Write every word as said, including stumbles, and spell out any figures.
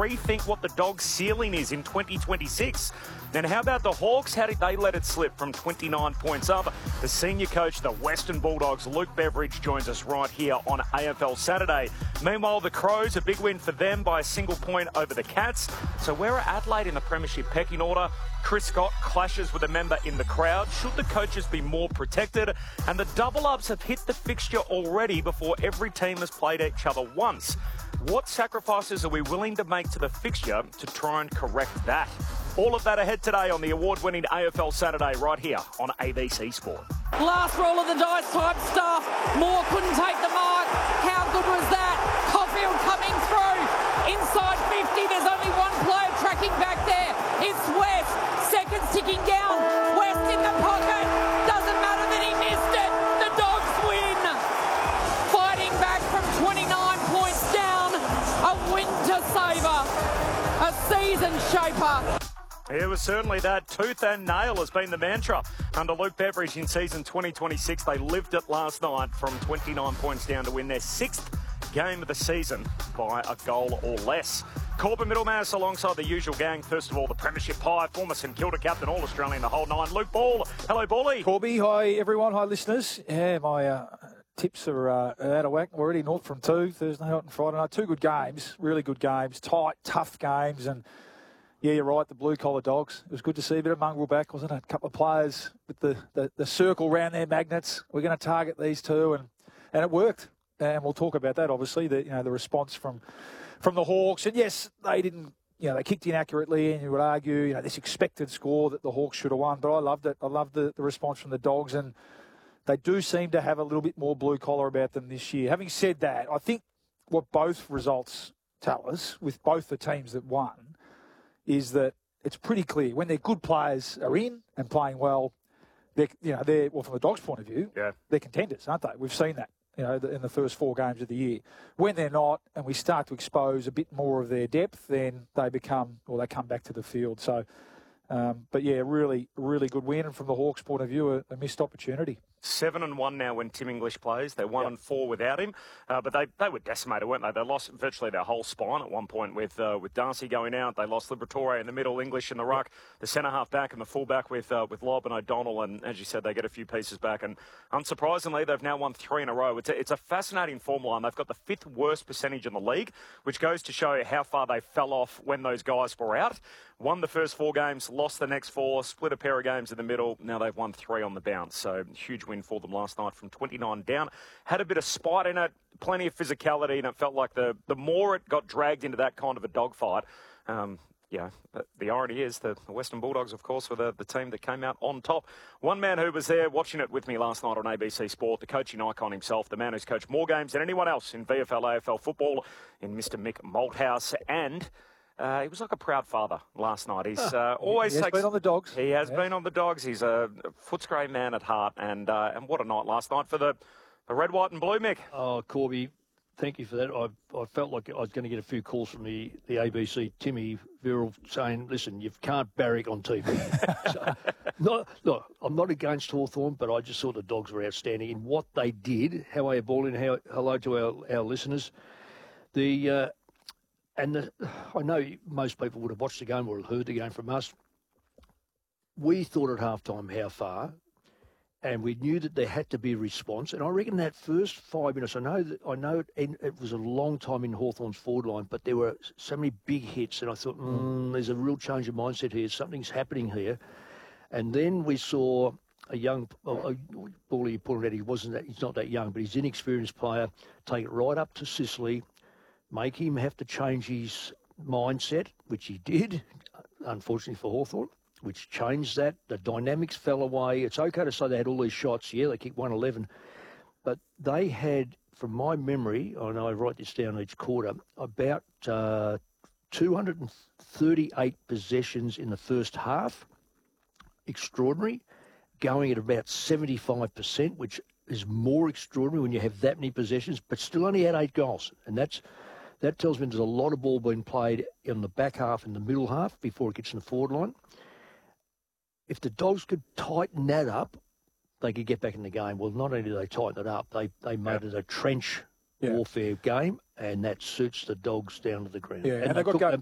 rethink what the Dogs' ceiling is in twenty twenty-six. Then how about the Hawks? How did they let it slip from twenty-nine points up? The senior coach of the Western Bulldogs, Luke Beveridge, joins us right here on A F L Saturday. Meanwhile, the Crows, a big win for them by a single point over the Cats. So where are Adelaide in the premiership pecking order? Chris Scott clashes with a member in the crowd. Should the coaches be more protected? And the double-ups have hit the fixture already before every team has played each other once. What sacrifices are we willing to make to the fixture to try and correct that? All of that ahead today on the award-winning A F L Saturday right here on A B C Sport. Last roll of the dice type stuff. Moore couldn't take the mark. How good was that? Caulfield coming through. Inside fifty, there's only one player tracking back there. It's West. Seconds ticking down. West in the pocket. Doesn't matter that he missed it. The Dogs win. Fighting back from twenty-nine points down. A winter saver. A season shaper. It was certainly that. Tooth and nail has been the mantra under Luke Beveridge in season twenty twenty-six. They lived it last night from twenty-nine points down to win their sixth game of the season by a goal or less. Corbin Middlemass alongside the usual gang. First of all, the Premiership Pie, former St Kilda captain, All-Australian the whole nine. Luke Ball. Hello, Ballie. Corby, hi everyone, hi listeners. Yeah, my uh, tips are uh, out of whack already. Naught from two, Thursday night and Friday night. Two good games, really good games, tight, tough games, and yeah, you're right, the blue-collar Dogs. It was good to see a bit of mongrel back, wasn't it? A couple of players with the, the, the circle round their magnets. We're going to target these two, and, and it worked. And we'll talk about that, obviously, the, you know, the response from from the Hawks. And, yes, they didn't, you know, they kicked inaccurately, and you would argue, you know, this expected score that the Hawks should have won. But I loved it. I loved the, the response from the Dogs, and they do seem to have a little bit more blue-collar about them this year. Having said that, I think what both results tell us, with both the teams that won, is that it's pretty clear when their good players are in and playing well, they're, you know, they're, well, from the Dogs' point of view, yeah. they're contenders, aren't they? We've seen that, you know, in the first four games of the year. When they're not, and we start to expose a bit more of their depth, then they become, or they come back to the field. So, um, but yeah, really, really good win. And from the Hawks' point of view, a, a missed opportunity. Seven and one now when Tim English plays. They're one yep. and four without him, uh, but they they were decimated, weren't they? They lost virtually their whole spine at one point with uh, with Darcy going out. They lost Liberatore in the middle, English in the ruck, the centre half back and the full back with uh, with Lobb and O'Donnell. And as you said, they get a few pieces back. And unsurprisingly, they've now won three in a row. It's a, it's a fascinating form line. They've got the fifth worst percentage in the league, which goes to show how far they fell off when those guys were out. Won the first four games, lost the next four, split a pair of games in the middle. Now they've won three on the bounce. So huge win for them last night from twenty-nine down. Had a bit of spite in it, plenty of physicality, and it felt like the, the more it got dragged into that kind of a dogfight, um, yeah, the, the irony is the, the Western Bulldogs, of course, were the, the team that came out on top. One man who was there watching it with me last night on A B C Sport, the coaching icon himself, the man who's coached more games than anyone else in V F L, A F L football, in Mister Mick Malthouse, and Uh, he was like a proud father last night. He's uh, always he has takes, been on the Dogs. He has yeah. been on the Dogs. He's a Footscray man at heart, and uh, and what a night last night for the, the red, white, and blue, Mick. Oh, Corby, thank you for that. I I felt like I was going to get a few calls from the, the A B C Timmy Viral saying, "Listen, you can't barrack on T V." so, not, look, I'm not against Hawthorn, but I just thought the Dogs were outstanding in what they did. How are you, Balling? How hello to our our listeners. The uh, And the, I know most people would have watched the game or heard the game from us. We thought at halftime how far, and we knew that there had to be a response. And I reckon that first five minutes, I know that I know it, it was a long time in Hawthorn's forward line, but there were so many big hits, and I thought, mm, there's a real change of mindset here. Something's happening here. And then we saw a young, a Ballie, you pointed out, he wasn't that, he's not that young, but he's an inexperienced player. Take it right up to Sicily. Make him have to change his mindset, which he did, unfortunately for Hawthorn, which changed that. The dynamics fell away. It's okay to say they had all these shots. Yeah, they kicked one eleven. But they had, from my memory, and I write this down each quarter, about uh, two hundred thirty-eight possessions in the first half. Extraordinary. Going at about seventy-five percent, which is more extraordinary when you have that many possessions, but still only had eight goals. And that's that tells me there's a lot of ball being played in the back half and the middle half before it gets in the forward line. If the Dogs could tighten that up, they could get back in the game. Well, not only did they tighten it up, they, they made yeah. it a trench yeah. warfare game, and that suits the Dogs down to the ground. Yeah, and, and they they got took, go- and